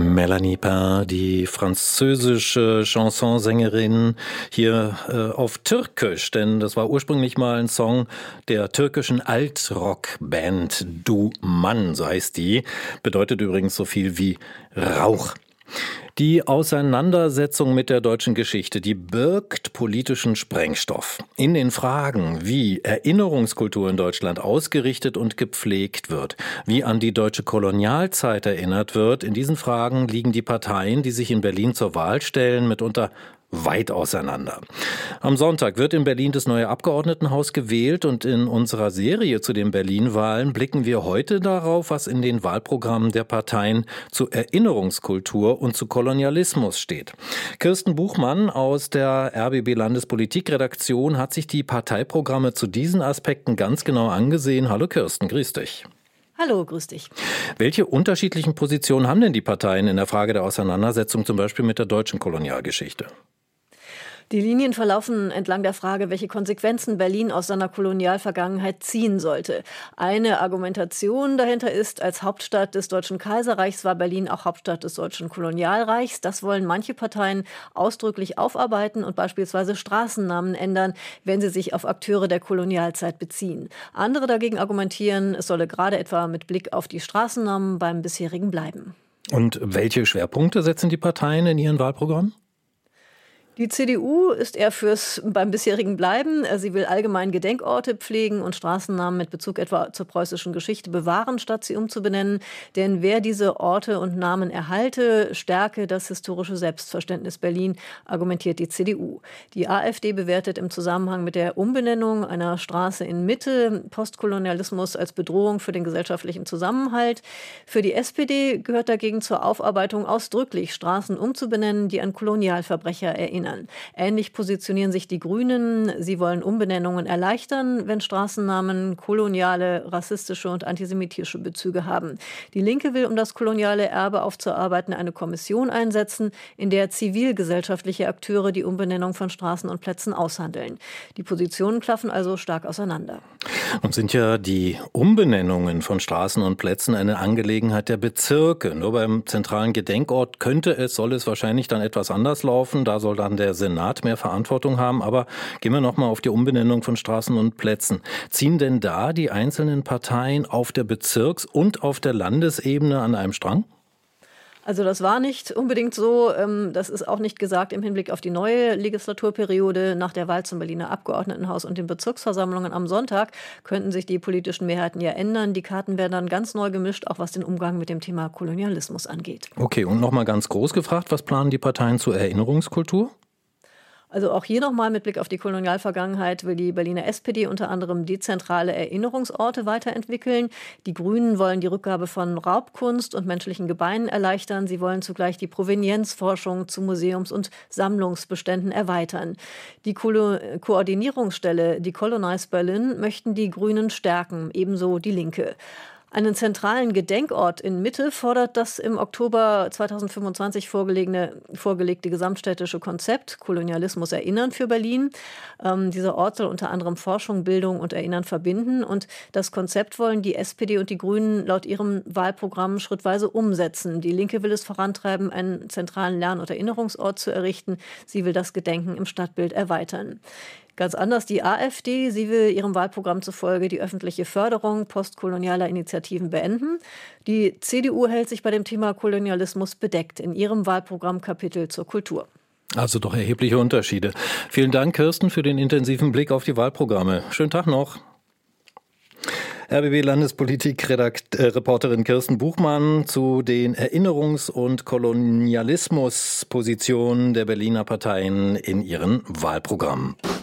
Melanie Paar, die französische Chansonsängerin, hier auf Türkisch, denn das war ursprünglich mal ein Song der türkischen Altrock-Band Duman, so heißt die, bedeutet übrigens so viel wie Rauch. Die Auseinandersetzung mit der deutschen Geschichte, die birgt politischen Sprengstoff. In den Fragen, wie Erinnerungskultur in Deutschland ausgerichtet und gepflegt wird, wie an die deutsche Kolonialzeit erinnert wird, in diesen Fragen liegen die Parteien, die sich in Berlin zur Wahl stellen, mitunter weit auseinander. Am Sonntag wird in Berlin das neue Abgeordnetenhaus gewählt und in unserer Serie zu den Berlin-Wahlen blicken wir heute darauf, was in den Wahlprogrammen der Parteien zu Erinnerungskultur und zu Kolonialismus steht. Kirsten Buchmann aus der RBB Landespolitikredaktion hat sich die Parteiprogramme zu diesen Aspekten ganz genau angesehen. Hallo Kirsten, grüß dich. Hallo, grüß dich. Welche unterschiedlichen Positionen haben denn die Parteien in der Frage der Auseinandersetzung zum Beispiel mit der deutschen Kolonialgeschichte? Die Linien verlaufen entlang der Frage, welche Konsequenzen Berlin aus seiner Kolonialvergangenheit ziehen sollte. Eine Argumentation dahinter ist, als Hauptstadt des Deutschen Kaiserreichs war Berlin auch Hauptstadt des Deutschen Kolonialreichs. Das wollen manche Parteien ausdrücklich aufarbeiten und beispielsweise Straßennamen ändern, wenn sie sich auf Akteure der Kolonialzeit beziehen. Andere dagegen argumentieren, es solle gerade etwa mit Blick auf die Straßennamen beim bisherigen bleiben. Und welche Schwerpunkte setzen die Parteien in ihren Wahlprogrammen? Die CDU ist eher fürs beim bisherigen Bleiben. Sie will allgemein Gedenkorte pflegen und Straßennamen mit Bezug etwa zur preußischen Geschichte bewahren, statt sie umzubenennen. Denn wer diese Orte und Namen erhalte, stärke das historische Selbstverständnis Berlin, argumentiert die CDU. Die AfD bewertet im Zusammenhang mit der Umbenennung einer Straße in Mitte Postkolonialismus als Bedrohung für den gesellschaftlichen Zusammenhalt. Für die SPD gehört dagegen zur Aufarbeitung ausdrücklich, Straßen umzubenennen, die an Kolonialverbrecher erinnern. Ähnlich positionieren sich die Grünen. Sie wollen Umbenennungen erleichtern, wenn Straßennamen koloniale, rassistische und antisemitische Bezüge haben. Die Linke will, um das koloniale Erbe aufzuarbeiten, eine Kommission einsetzen, in der zivilgesellschaftliche Akteure die Umbenennung von Straßen und Plätzen aushandeln. Die Positionen klaffen also stark auseinander. Und sind ja die Umbenennungen von Straßen und Plätzen eine Angelegenheit der Bezirke. Nur beim zentralen Gedenkort soll es wahrscheinlich dann etwas anders laufen. Da soll dann der Senat mehr Verantwortung haben. Aber gehen wir nochmal auf die Umbenennung von Straßen und Plätzen. Ziehen denn da die einzelnen Parteien auf der Bezirks- und auf der Landesebene an einem Strang? Also das war nicht unbedingt so. Das ist auch nicht gesagt im Hinblick auf die neue Legislaturperiode. Nach der Wahl zum Berliner Abgeordnetenhaus und den Bezirksversammlungen am Sonntag könnten sich die politischen Mehrheiten ja ändern. Die Karten werden dann ganz neu gemischt, auch was den Umgang mit dem Thema Kolonialismus angeht. Okay, und nochmal ganz groß gefragt, was planen die Parteien zur Erinnerungskultur? Also auch hier nochmal mit Blick auf die Kolonialvergangenheit will die Berliner SPD unter anderem dezentrale Erinnerungsorte weiterentwickeln. Die Grünen wollen die Rückgabe von Raubkunst und menschlichen Gebeinen erleichtern. Sie wollen zugleich die Provenienzforschung zu Museums- und Sammlungsbeständen erweitern. Die Koordinierungsstelle Decolonize Berlin möchten die Grünen stärken, ebenso die Linke. Einen zentralen Gedenkort in Mitte fordert das im Oktober 2025 vorgelegte gesamtstädtische Konzept Kolonialismus erinnern für Berlin. Dieser Ort soll unter anderem Forschung, Bildung und Erinnern verbinden. Und das Konzept wollen die SPD und die Grünen laut ihrem Wahlprogramm schrittweise umsetzen. Die Linke will es vorantreiben, einen zentralen Lern- und Erinnerungsort zu errichten. Sie will das Gedenken im Stadtbild erweitern. Ganz anders die AfD. Sie will ihrem Wahlprogramm zufolge die öffentliche Förderung postkolonialer Initiativen beenden. Die CDU hält sich bei dem Thema Kolonialismus bedeckt in ihrem Wahlprogrammkapitel zur Kultur. Also doch erhebliche Unterschiede. Vielen Dank, Kirsten, für den intensiven Blick auf die Wahlprogramme. Schönen Tag noch. RBB-Landespolitik-Reporterin Kirsten Buchmann zu den Erinnerungs- und Kolonialismuspositionen der Berliner Parteien in ihren Wahlprogrammen.